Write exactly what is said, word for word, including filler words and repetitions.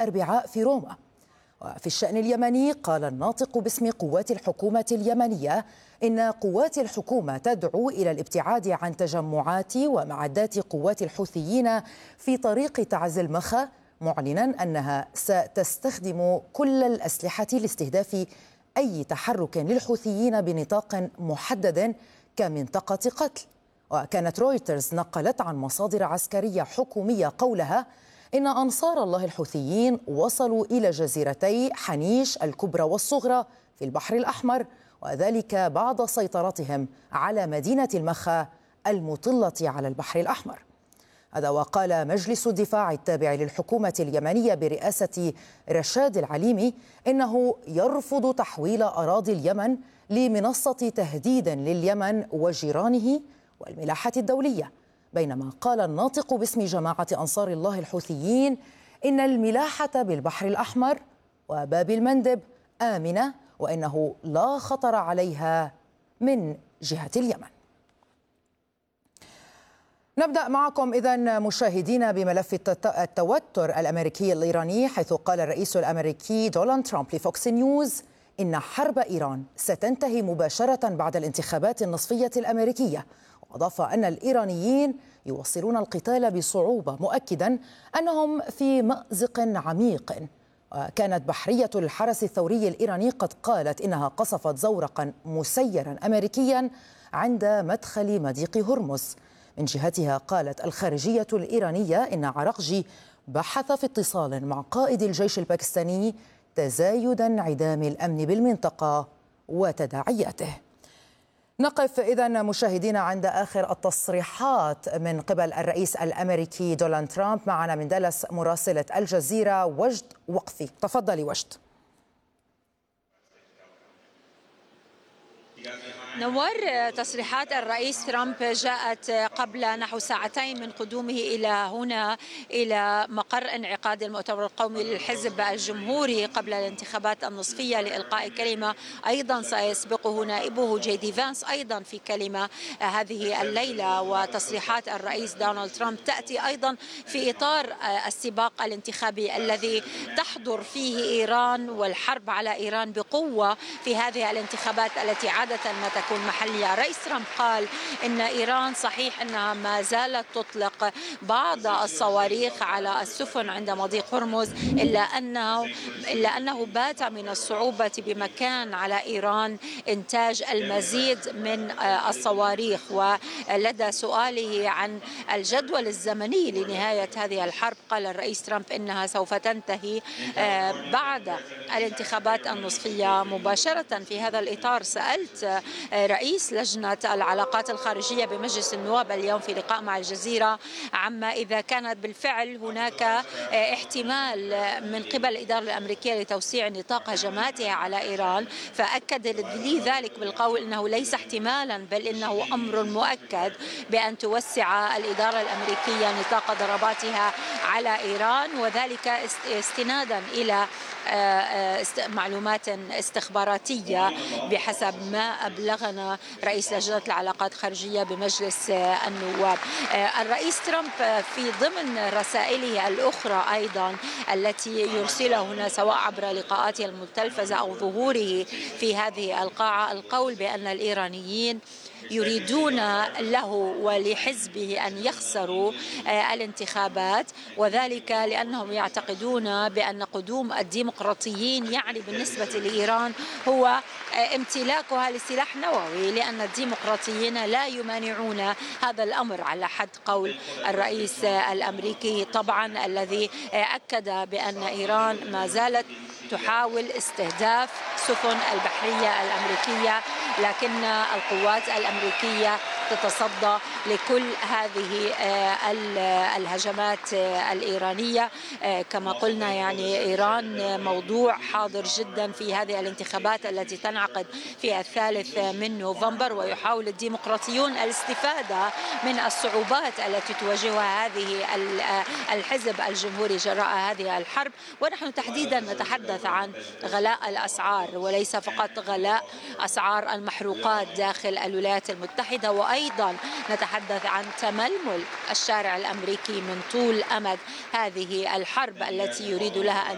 الأربعاء في روما. وفي الشأن اليمني قال الناطق باسم قوات الحكومة اليمنية إن قوات الحكومة تدعو إلى الابتعاد عن تجمعات ومعدات قوات الحوثيين في طريق تعز المخا، معلنا أنها ستستخدم كل الأسلحة لاستهداف أي تحرك للحوثيين بنطاق محدد كمنطقة قتل. وكانت رويترز نقلت عن مصادر عسكرية حكومية قولها إن أنصار الله الحوثيين وصلوا إلى جزيرتي حنيش الكبرى والصغرى في البحر الأحمر، وذلك بعد سيطرتهم على مدينة المخا المطلة على البحر الأحمر. هذا وقال مجلس الدفاع التابع للحكومة اليمنية برئاسة رشاد العليمي إنه يرفض تحويل أراضي اليمن لمنصة تهديد لليمن وجيرانه والملاحة الدولية، بينما قال الناطق باسم جماعة أنصار الله الحوثيين إن الملاحة بالبحر الأحمر وباب المندب آمنة وإنه لا خطر عليها من جهة اليمن. نبدأ معكم إذن مشاهدين بملف التوتر الأمريكي الإيراني، حيث قال الرئيس الأمريكي دونالد ترامب لفوكس نيوز إن حرب إيران ستنتهي مباشرة بعد الانتخابات النصفية الأمريكية، وأضاف أن الإيرانيين يواصلون القتال بصعوبة، مؤكدا أنهم في مأزق عميق. وكانت بحرية الحرس الثوري الإيراني قد قالت إنها قصفت زورقا مسيرا أمريكيا عند مدخل مضيق هرمز. من جهتها قالت الخارجية الإيرانية إن عراقجي بحث في اتصال مع قائد الجيش الباكستاني تزايد انعدام الأمن بالمنطقة وتداعياته. نقف إذن مشاهدين عند آخر التصريحات من قبل الرئيس الأمريكي دونالد ترامب. معنا من دالاس مراسلة الجزيرة وجد وقفي، تفضلي وجد. نوار، تصريحات الرئيس ترامب جاءت قبل نحو ساعتين من قدومه إلى هنا إلى مقر انعقاد المؤتمر القومي للحزب الجمهوري قبل الانتخابات النصفية لإلقاء كلمة أيضا سيسبقه نائبه جي دي فانس أيضا في كلمة هذه الليلة. وتصريحات الرئيس دونالد ترامب تأتي أيضا في إطار السباق الانتخابي الذي تحضر فيه إيران والحرب على إيران بقوة في هذه الانتخابات التي عادة ما تكون محلية. رئيس ترامب قال إن إيران صحيح أنها ما زالت تطلق بعض الصواريخ على السفن عند مضيق هرمز، إلا أنه إلا أنه بات من الصعوبة بمكان على إيران إنتاج المزيد من الصواريخ. ولدى سؤاله عن الجدول الزمني لنهاية هذه الحرب قال الرئيس ترامب إنها سوف تنتهي بعد الانتخابات النصفية مباشرة. في هذا الإطار سألت رئيس لجنة العلاقات الخارجية بمجلس النواب اليوم في لقاء مع الجزيرة عما إذا كانت بالفعل هناك احتمال من قبل الإدارة الأمريكية لتوسيع نطاق هجماتها على إيران، فأكد لي ذلك بالقول أنه ليس احتمالا بل إنه أمر مؤكد بأن توسع الإدارة الأمريكية نطاق ضرباتها على إيران، وذلك استنادا إلى معلومات استخباراتية بحسب ما أبلغنا رئيس لجنة العلاقات الخارجية بمجلس النواب. الرئيس ترامب في ضمن رسائله الأخرى أيضا التي يرسلها هنا سواء عبر لقاءاته المتلفزة أو ظهوره في هذه القاعة القول بأن الإيرانيين يريدون له ولحزبه أن يخسروا الانتخابات، وذلك لأنهم يعتقدون بأن قدوم الديمقراطيين يعني بالنسبة لإيران هو امتلاكها لسلاح نووي، لأن الديمقراطيين لا يمانعون هذا الأمر على حد قول الرئيس الأمريكي طبعا، الذي أكد بأن إيران ما زالت تحاول استهداف سفن البحرية الأمريكية، لكن القوات الأمريكية تتصدى لكل هذه الهجمات الإيرانية. كما قلنا يعني إيران موضوع حاضر جدا في هذه الانتخابات التي تنعقد في الثالث من نوفمبر، ويحاول الديمقراطيون الاستفادة من الصعوبات التي تواجهها هذه الحزب الجمهوري جراء هذه الحرب. ونحن تحديدا نتحدث عن غلاء الأسعار، وليس فقط غلاء أسعار المحروقات داخل الولايات المتحدة، وأيضا نتحدث عن تململ الشارع الأمريكي من طول أمد هذه الحرب التي يريد لها أن